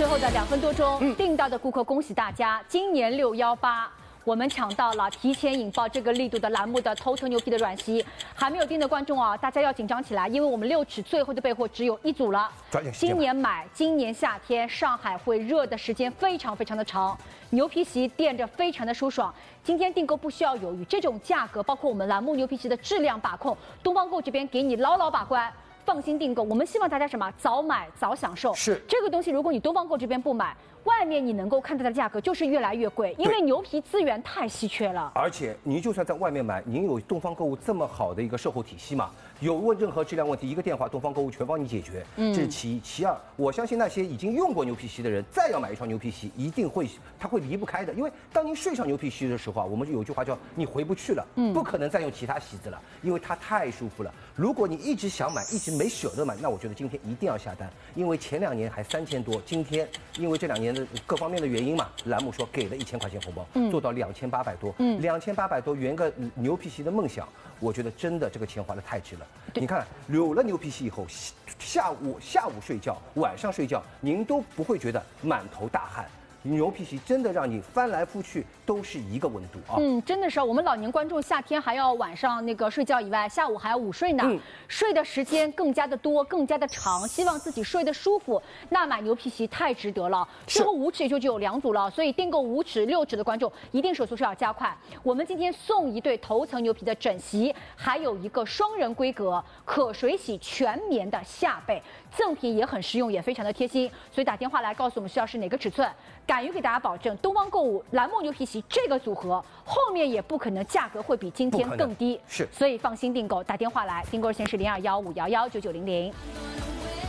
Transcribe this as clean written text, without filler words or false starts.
最后的2分多钟，订到的顾客，恭喜大家！今年618，我们抢到了提前引爆这个力度的栏目的头头牛皮的软席。还没有订的观众啊，大家要紧张起来，因为我们6尺最后的备货只有1组了。今年买，今年夏天上海会热的时间非常非常的长，牛皮席垫着非常的舒爽。今天订购不需要犹豫，这种价格，包括我们栏目牛皮席的质量把控，东方购这边给你牢牢把关。 放心订购，我们希望大家什么？早买早享受。 是这个东西，如果你东方购这边不买，外面你能够看到的价格就是越来越贵，因为牛皮资源太稀缺了。 而且您就算在外面买，您有东方购物这么好的一个售后体系嘛，有任何质量问题，一个电话，东方购物全帮你解决。这是其一，其二，我相信那些已经用过牛皮席的人，再要买一双牛皮席，一定会他会离不开的，因为当您睡上牛皮席的时候啊，我们就有句话叫你回不去了，不可能再用其他席子了，因为它太舒服了。如果你一直想买，一直没舍得买，那我觉得今天一定要下单，因为前2年还3000多，今天因为这2年的各方面的原因嘛，栏目说给了1000块钱红包，做到2800多，2800多圆个牛皮席的梦想，我觉得真的这个钱花得太值了。你看有了牛皮席以后，下午睡觉，晚上睡觉，您都不会觉得满头大汗。 牛皮席真的让你翻来覆去都是一个温度啊！ 真的是我们老年观众夏天还要晚上那个睡觉以外，下午还要午睡呢，睡的时间更加的多，更加的长，希望自己睡得舒服，那买牛皮席太值得了。之后5尺也就只有2组了，所以订购5尺、6尺的观众一定手速是要加快。我们今天送一对头层牛皮的枕席，还有一个双人规格可水洗全棉的下被，赠品也很实用，也非常的贴心。所以打电话来告诉我们需要是哪个尺寸。 敢于给大家保证，东方购物栏目牛皮席这个组合后面也不可能价格会比今天更低， 是， 所以放心订购，打电话来，订购热线是0215119900。